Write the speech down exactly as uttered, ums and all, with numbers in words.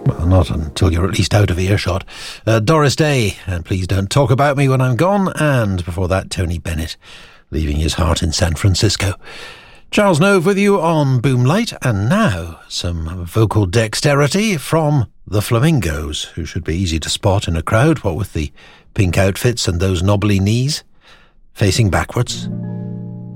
Well, not until you're at least out of earshot. Uh, Doris Day, and Please Don't Talk About Me When I'm Gone, and before that, Tony Bennett, Leaving His Heart in San Francisco. Charles Nove with you on Boomlight, and now some vocal dexterity from the Flamingos, who should be easy to spot in a crowd, what with the pink outfits and those knobbly knees, facing backwards.